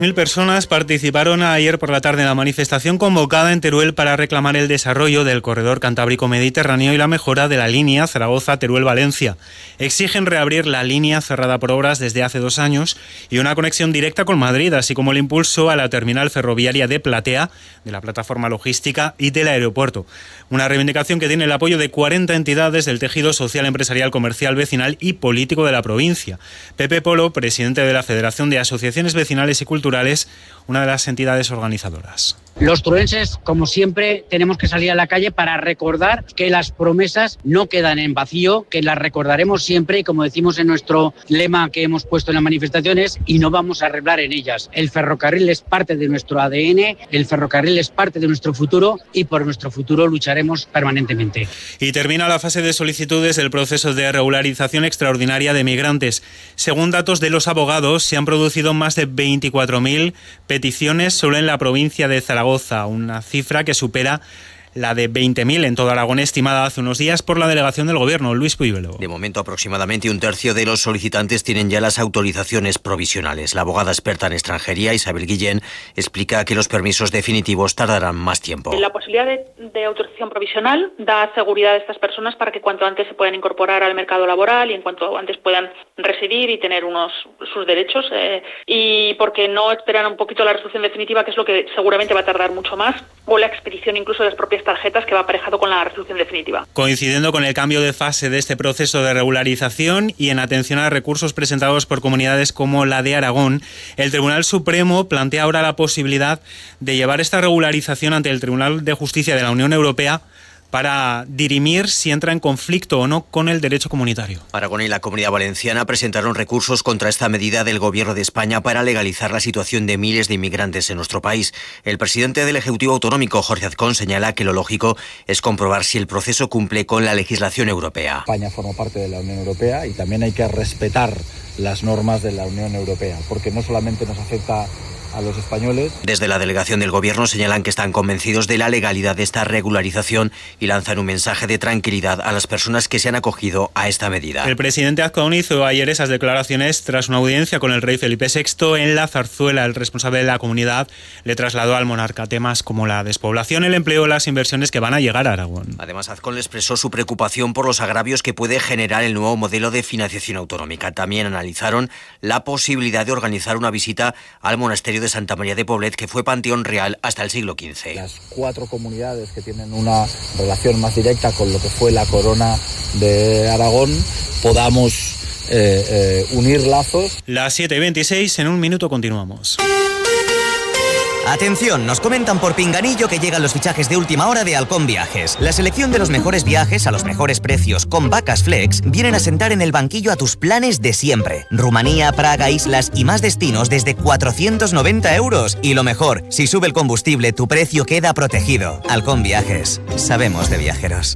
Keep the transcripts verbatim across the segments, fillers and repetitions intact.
Mil personas participaron ayer por la tarde en la manifestación convocada en Teruel para reclamar el desarrollo del corredor cantábrico mediterráneo y la mejora de la línea Zaragoza-Teruel-Valencia. Exigen reabrir la línea cerrada por obras desde hace dos años y una conexión directa con Madrid, así como el impulso a la terminal ferroviaria de Platea, de la plataforma logística y del aeropuerto. Una reivindicación que tiene el apoyo de cuarenta entidades del tejido social, empresarial, comercial, vecinal y político de la provincia. Pepe Polo, presidente de la Federación de Asociaciones Vecinales y Culturales, una de las entidades organizadoras. Los turenses, como siempre, tenemos que salir a la calle para recordar que las promesas no quedan en vacío, que las recordaremos siempre y, como decimos en nuestro lema que hemos puesto en las manifestaciones, y no vamos a arreglar en ellas. El ferrocarril es parte de nuestro A D N, el ferrocarril es parte de nuestro futuro y por nuestro futuro lucharemos permanentemente. Y termina la fase de solicitudes del proceso de regularización extraordinaria de migrantes. Según datos de los abogados, se han producido más de veinticuatro mil peticiones solo en la provincia de Zaragoza, una cifra que supera la de veinte mil en todo Aragón, estimada hace unos días por la delegación del Gobierno. Luis Puibelo. De momento, aproximadamente un tercio de los solicitantes tienen ya las autorizaciones provisionales. La abogada experta en extranjería, Isabel Guillén, explica que los permisos definitivos tardarán más tiempo. La posibilidad de, de autorización provisional da seguridad a estas personas para que cuanto antes se puedan incorporar al mercado laboral y en cuanto antes puedan residir y tener unos sus derechos, eh, y porque no esperan un poquito la resolución definitiva, que es lo que seguramente va a tardar mucho más, o la expedición incluso de las propias tarjetas, que va aparejado con la resolución definitiva. Coincidiendo con el cambio de fase de este proceso de regularización y en atención a recursos presentados por comunidades como la de Aragón, el Tribunal Supremo plantea ahora la posibilidad de llevar esta regularización ante el Tribunal de Justicia de la Unión Europea para dirimir si entra en conflicto o no con el derecho comunitario. Aragón y la Comunidad Valenciana presentaron recursos contra esta medida del Gobierno de España para legalizar la situación de miles de inmigrantes en nuestro país. El presidente del Ejecutivo Autonómico, Jorge Azcón, señala que lo lógico es comprobar si el proceso cumple con la legislación europea. España forma parte de la Unión Europea y también hay que respetar las normas de la Unión Europea, porque no solamente nos afecta a los españoles. Desde la delegación del Gobierno señalan que están convencidos de la legalidad de esta regularización y lanzan un mensaje de tranquilidad a las personas que se han acogido a esta medida. El presidente Azcón hizo ayer esas declaraciones tras una audiencia con el rey Felipe sexto en la Zarzuela. El responsable de la comunidad le trasladó al monarca temas como la despoblación, el empleo, las inversiones que van a llegar a Aragón. Además, Azcón le expresó su preocupación por los agravios que puede generar el nuevo modelo de financiación autonómica. También analizaron la posibilidad de organizar una visita al monasterio de Santa María de Poblet, que fue panteón real hasta el siglo quince. Las cuatro comunidades que tienen una relación más directa con lo que fue la corona de Aragón, podamos eh, eh, unir lazos. Las siete y veintiséis, en un minuto continuamos. Atención, nos comentan por Pinganillo que llegan los fichajes de última hora de Halcón Viajes. La selección de los mejores viajes a los mejores precios con Vacas Flex vienen a sentar en el banquillo a tus planes de siempre. Rumanía, Praga, islas y más destinos desde cuatrocientos noventa euros. Y lo mejor, si sube el combustible, tu precio queda protegido. Halcón Viajes. Sabemos de viajeros.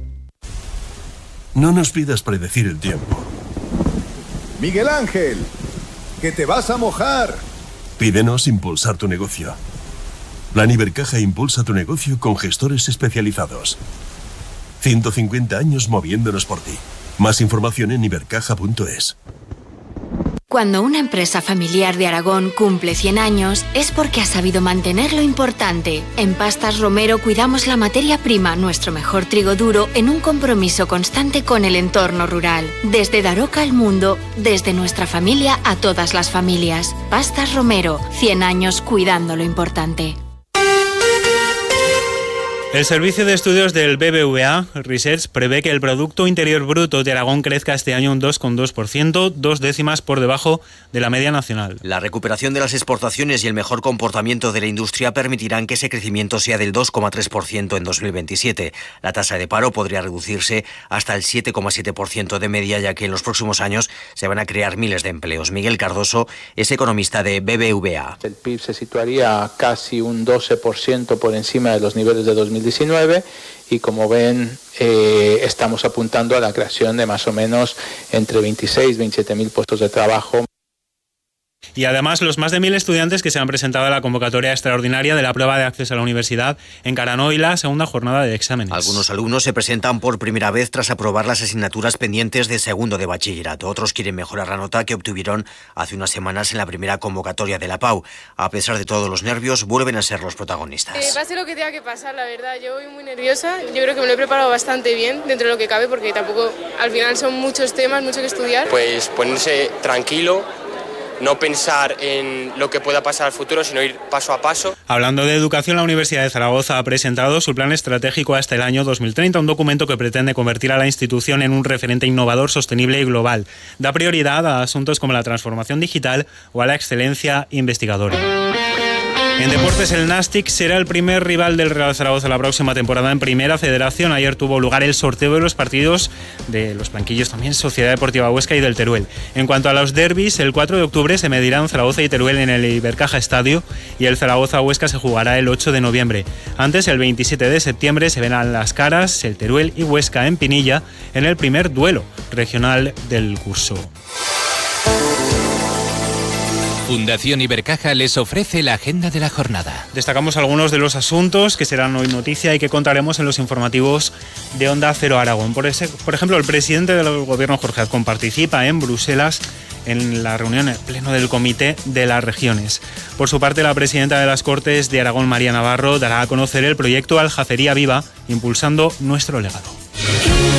No nos pidas predecir el tiempo. Miguel Ángel, que te vas a mojar. Pídenos impulsar tu negocio. Plan Ibercaja impulsa tu negocio con gestores especializados. ciento cincuenta años moviéndonos por ti. Más información en ibercaja punto es. Cuando una empresa familiar de Aragón cumple cien años, es porque ha sabido mantener lo importante. En Pastas Romero cuidamos la materia prima, nuestro mejor trigo duro, en un compromiso constante con el entorno rural. Desde Daroca al mundo, desde nuestra familia a todas las familias. Pastas Romero, cien años cuidando lo importante. El Servicio de Estudios del B B V A Research prevé que el Producto Interior Bruto de Aragón crezca este año un dos coma dos por ciento, dos décimas por debajo de la media nacional. La recuperación de las exportaciones y el mejor comportamiento de la industria permitirán que ese crecimiento sea del dos coma tres por ciento en dos mil veintisiete. La tasa de paro podría reducirse hasta el siete coma siete por ciento de media, ya que en los próximos años se van a crear miles de empleos. Miguel Cardoso es economista de B B V A. El P I B se situaría casi un doce por ciento por encima de los niveles de dos mil diecinueve y, como ven, eh, estamos apuntando a la creación de más o menos entre veintiséis y veintisiete mil puestos de trabajo. Y además los más de mil estudiantes que se han presentado a la convocatoria extraordinaria de la prueba de acceso a la universidad encaran hoy la segunda jornada de exámenes. Algunos alumnos se presentan por primera vez tras aprobar las asignaturas pendientes de segundo de bachillerato. Otros quieren mejorar la nota que obtuvieron hace unas semanas en la primera convocatoria de la P A U. A pesar de todos los nervios, vuelven a ser los protagonistas. Eh, va a ser lo que tenga que pasar, la verdad. Yo voy muy nerviosa. Yo creo que me lo he preparado bastante bien dentro de lo que cabe, porque tampoco, al final son muchos temas, mucho que estudiar. Pues ponerse tranquilo, no pensar en lo que pueda pasar al futuro, sino ir paso a paso. Hablando de educación, la Universidad de Zaragoza ha presentado su plan estratégico hasta el año dos mil treinta, un documento que pretende convertir a la institución en un referente innovador, sostenible y global. Da prioridad a asuntos como la transformación digital o a la excelencia investigadora. En deportes, el Nàstic será el primer rival del Real Zaragoza la próxima temporada en Primera Federación. Ayer tuvo lugar el sorteo de los partidos de los banquillos también Sociedad Deportiva Huesca y del Teruel. En cuanto a los derbis, el cuatro de octubre se medirán Zaragoza y Teruel en el Ibercaja Estadio y el Zaragoza-Huesca se jugará el ocho de noviembre. Antes, el veintisiete de septiembre, se verán las caras el Teruel y Huesca en Pinilla en el primer duelo regional del curso. Fundación Ibercaja les ofrece la agenda de la jornada. Destacamos algunos de los asuntos que serán hoy noticia y que contaremos en los informativos de Onda Cero Aragón. Por, ese, por ejemplo, el presidente del gobierno, Jorge Azcón, participa en Bruselas en la reunión en pleno del Comité de las Regiones. Por su parte, la presidenta de las Cortes de Aragón, María Navarro, dará a conocer el proyecto Aljafería Viva, impulsando nuestro legado.